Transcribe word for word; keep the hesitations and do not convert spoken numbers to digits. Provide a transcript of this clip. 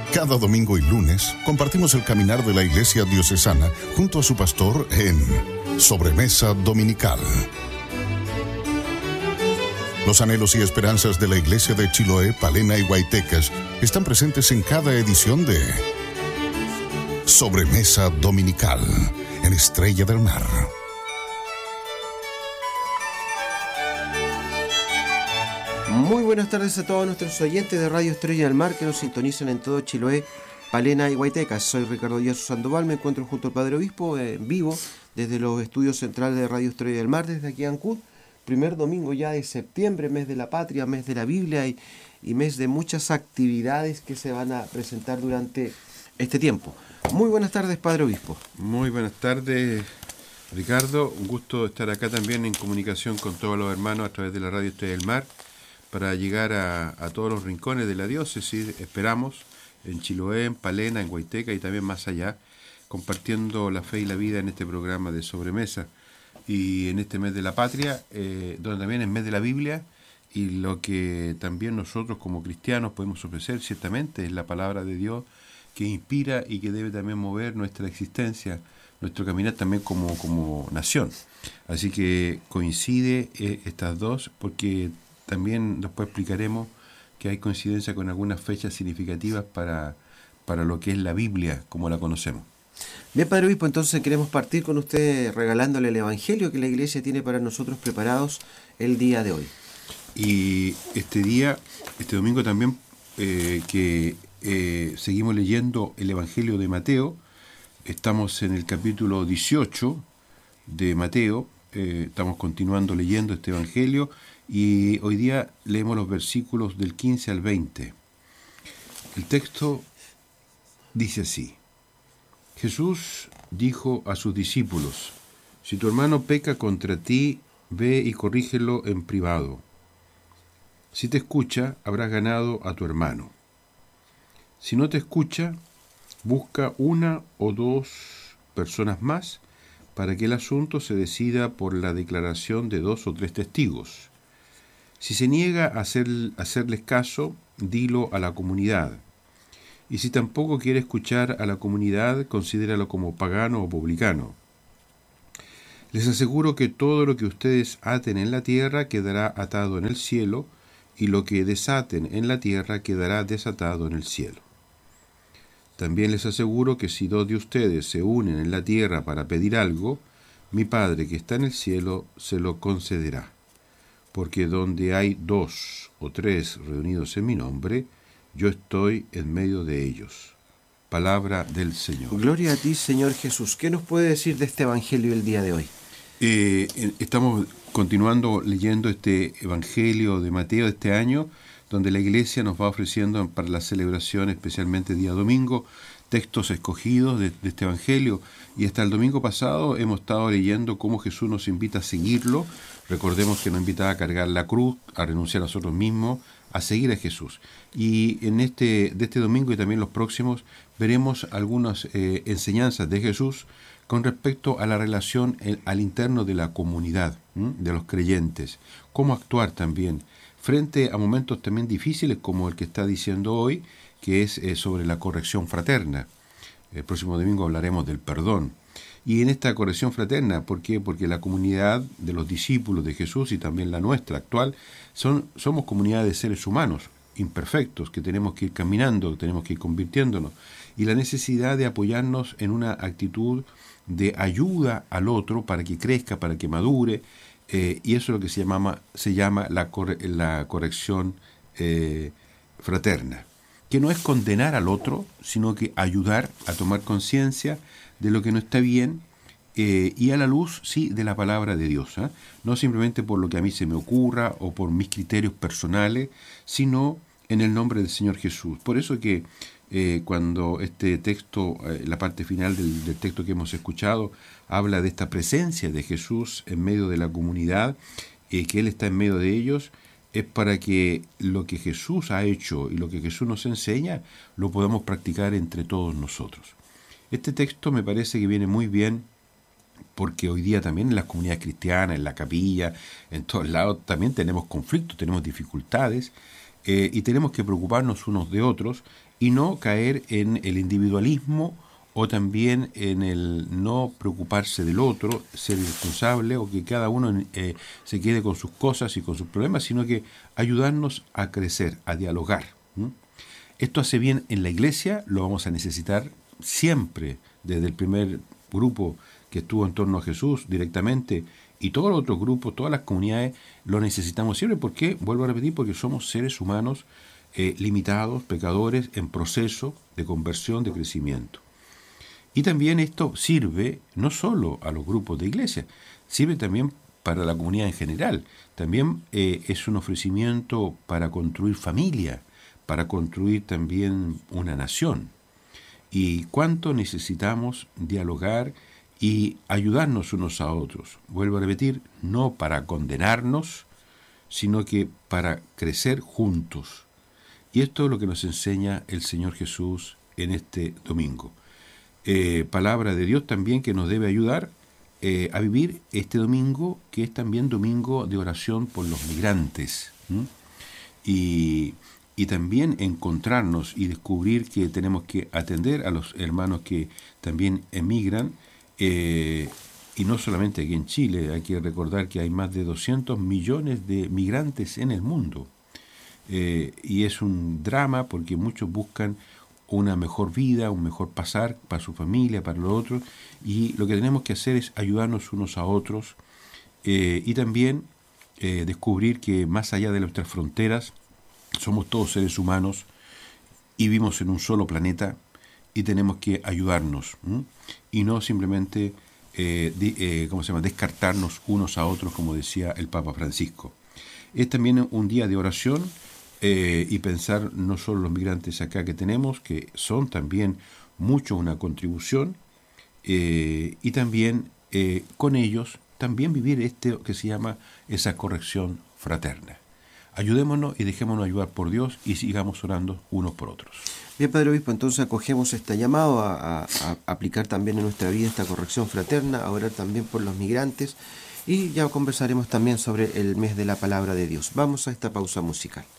Cada domingo y lunes compartimos el caminar de la Iglesia Diocesana junto a su pastor en Sobremesa Dominical. Los anhelos y esperanzas de la Iglesia de Chiloé, Palena y Guaytecas están presentes en cada edición de Sobremesa Dominical en Estrella del Mar. Muy buenas tardes a todos nuestros oyentes de Radio Estrella del Mar que nos sintonizan en todo Chiloé, Palena y Guaytecas. Soy Ricardo Díaz Sandoval, me encuentro junto al Padre Obispo en vivo desde los estudios centrales de Radio Estrella del Mar, desde aquí Ancud. Primer domingo ya de septiembre, mes de la patria, mes de la Biblia y, y mes de muchas actividades que se van a presentar durante este tiempo. Muy buenas tardes, Padre Obispo. Muy buenas tardes, Ricardo. Un gusto estar acá también en comunicación con todos los hermanos a través de la Radio Estrella del Mar para llegar a, a todos los rincones de la diócesis, esperamos, en Chiloé, en Palena, en Guayteca y también más allá, compartiendo la fe y la vida en este programa de sobremesa. Y en este mes de la patria, eh, donde también es mes de la Biblia, y lo que también nosotros como cristianos podemos ofrecer ciertamente es la palabra de Dios que inspira y que debe también mover nuestra existencia, nuestro caminar también como, como nación. Así que coincide eh, estas dos, porque también después explicaremos que hay coincidencia con algunas fechas significativas para, para lo que es la Biblia, como la conocemos. Bien, Padre Obispo, entonces queremos partir con usted regalándole el Evangelio que la Iglesia tiene para nosotros preparados el día de hoy. Y este día, este domingo también, eh, que eh, seguimos leyendo el Evangelio de Mateo, estamos en el capítulo dieciocho de Mateo, eh, estamos continuando leyendo este Evangelio, y hoy día leemos los versículos del quince al veinte. El texto dice así: Jesús dijo a sus discípulos: si tu hermano peca contra ti, ve y corrígelo en privado. Si te escucha, habrás ganado a tu hermano. Si no te escucha, busca una o dos personas más para que el asunto se decida por la declaración de dos o tres testigos. Si se niega a hacer, a hacerles caso, dilo a la comunidad. Y si tampoco quiere escuchar a la comunidad, considéralo como pagano o publicano. Les aseguro que todo lo que ustedes aten en la tierra quedará atado en el cielo, y lo que desaten en la tierra quedará desatado en el cielo. También les aseguro que si dos de ustedes se unen en la tierra para pedir algo, mi Padre que está en el cielo se lo concederá. Porque donde hay dos o tres reunidos en mi nombre, yo estoy en medio de ellos. Palabra del Señor. Gloria a ti, Señor Jesús. ¿Qué nos puede decir de este Evangelio el día de hoy? Eh, estamos continuando leyendo este Evangelio de Mateo de este año, donde la Iglesia nos va ofreciendo para la celebración, especialmente día domingo, textos escogidos de, de este Evangelio. Y hasta el domingo pasado hemos estado leyendo cómo Jesús nos invita a seguirlo. Recordemos que nos invita a cargar la cruz, a renunciar a nosotros mismos, a seguir a Jesús. Y en este de este domingo y también los próximos veremos algunas eh, enseñanzas de Jesús con respecto a la relación el, al interno de la comunidad, ¿m? de los creyentes. Cómo actuar también frente a momentos también difíciles como el que está diciendo hoy, que es eh, sobre la corrección fraterna. El próximo domingo hablaremos del perdón. Y en esta corrección fraterna, ¿por qué? Porque la comunidad de los discípulos de Jesús y también la nuestra actual, son, somos comunidad de seres humanos imperfectos que tenemos que ir caminando, tenemos que ir convirtiéndonos. Y la necesidad de apoyarnos en una actitud de ayuda al otro para que crezca, para que madure, eh, y eso es lo que se llama, se llama la, corre, la corrección eh, fraterna, que no es condenar al otro, sino que ayudar a tomar conciencia de lo que no está bien, eh, y a la luz, sí, de la palabra de Dios, ¿eh? No simplemente por lo que a mí se me ocurra o por mis criterios personales, sino en el nombre del Señor Jesús. Por eso que eh, cuando este texto, eh, la parte final del, del texto que hemos escuchado, habla de esta presencia de Jesús en medio de la comunidad, eh, que Él está en medio de ellos, es para que lo que Jesús ha hecho y lo que Jesús nos enseña, lo podamos practicar entre todos nosotros. Este texto me parece que viene muy bien porque hoy día también en las comunidades cristianas, en la capilla, en todos lados, también tenemos conflictos, tenemos dificultades, eh, y tenemos que preocuparnos unos de otros y no caer en el individualismo o también en el no preocuparse del otro, ser responsable o que cada uno eh, se quede con sus cosas y con sus problemas, sino que ayudarnos a crecer, a dialogar. ¿Mm? Esto hace bien en la iglesia, lo vamos a necesitar siempre, desde el primer grupo que estuvo en torno a Jesús directamente, y todos los otros grupos, todas las comunidades, lo necesitamos siempre. ¿Por qué? Vuelvo a repetir, porque somos seres humanos eh, limitados, pecadores, en proceso de conversión, de crecimiento. Y también esto sirve no solo a los grupos de iglesia, sirve también para la comunidad en general. También eh, es un ofrecimiento para construir familia, para construir también una nación. Y cuánto necesitamos dialogar y ayudarnos unos a otros. Vuelvo a repetir, no para condenarnos, sino que para crecer juntos. Y esto es lo que nos enseña el Señor Jesús en este domingo. Eh, palabra de Dios también que nos debe ayudar eh, a vivir este domingo, que es también domingo de oración por los migrantes. ¿Mm? Y, y también encontrarnos y descubrir que tenemos que atender a los hermanos que también emigran, eh, y no solamente aquí en Chile. Hay que recordar que hay más de doscientos millones de migrantes en el mundo. Eh, y es un drama porque muchos buscan una mejor vida, un mejor pasar para su familia, para los otros, y lo que tenemos que hacer es ayudarnos unos a otros eh, y también eh, descubrir que más allá de nuestras fronteras somos todos seres humanos y vivimos en un solo planeta y tenemos que ayudarnos, ¿m? Y no simplemente eh, de, eh, ¿cómo se llama? descartarnos unos a otros, como decía el Papa Francisco. Es también un día de oración. Eh, y pensar no solo los migrantes acá que tenemos, que son también mucho una contribución, eh, y también eh, con ellos también vivir este que se llama esa corrección fraterna. Ayudémonos y dejémonos ayudar por Dios y sigamos orando unos por otros. Bien, Padre Obispo, entonces acogemos este llamado a, a, a aplicar también en nuestra vida esta corrección fraterna, a orar también por los migrantes, y ya conversaremos también sobre el mes de la palabra de Dios. Vamos a esta pausa musical.